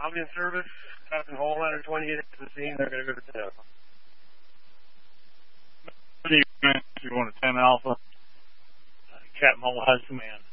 I'll be in service. Captain Hole 128 to the scene. They're going to go to 10 Alpha. You want a 10 Alpha? Captain Hole has command.